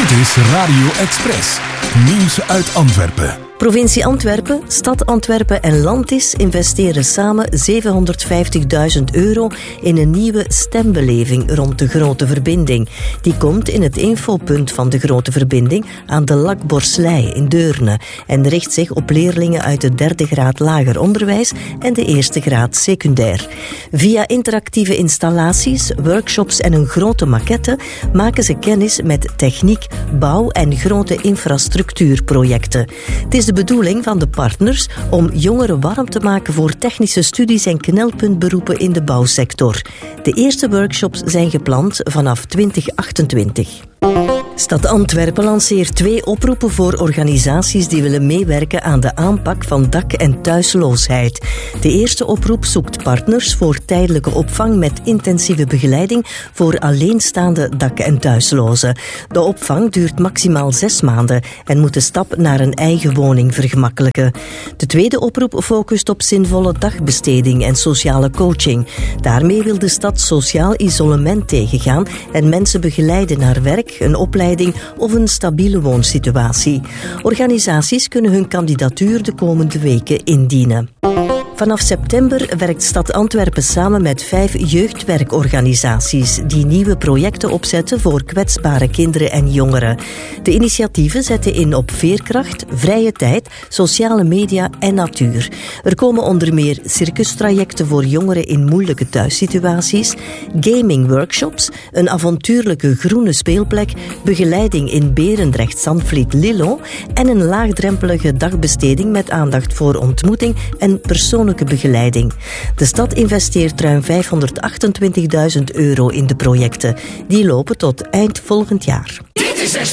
Dit is Radio Express. Nieuws uit Antwerpen. Provincie Antwerpen, Stad Antwerpen en Landis investeren samen €750.000 in een nieuwe stembeleving rond de Grote Verbinding. Die komt in het infopunt van de Grote Verbinding aan de Lakborslei in Deurne en richt zich op leerlingen uit de 3e graad lager onderwijs en de 1e graad secundair. Via interactieve installaties, workshops en een grote maquette maken ze kennis met techniek, bouw en grote infrastructuurprojecten. Het is de bedoeling van de partners om jongeren warm te maken voor technische studies en knelpuntberoepen in de bouwsector. De eerste workshops zijn gepland vanaf 2028. Stad Antwerpen lanceert 2 oproepen voor organisaties die willen meewerken aan de aanpak van dak- en thuisloosheid. De eerste oproep zoekt partners voor tijdelijke opvang met intensieve begeleiding voor alleenstaande dak- en thuislozen. De opvang duurt maximaal 6 maanden en moet de stap naar een eigen woning vergemakkelijken. De tweede oproep focust op zinvolle dagbesteding en sociale coaching. Daarmee wil de stad sociaal isolement tegengaan en mensen begeleiden naar werk, een opleiding of een stabiele woonsituatie. Organisaties kunnen hun kandidatuur de komende weken indienen. Vanaf september werkt Stad Antwerpen samen met 5 jeugdwerkorganisaties die nieuwe projecten opzetten voor kwetsbare kinderen en jongeren. De initiatieven zetten in op veerkracht, vrije tijd, sociale media en natuur. Er komen onder meer circustrajecten voor jongeren in moeilijke thuissituaties, gamingworkshops, een avontuurlijke groene speelplek, begeleiding in Berendrecht, Zandvliet, Lillo en een laagdrempelige dagbesteding met aandacht voor ontmoeting en persoonlijke begeleiding. De stad investeert ruim €528.000 in de projecten. Die lopen tot eind volgend jaar.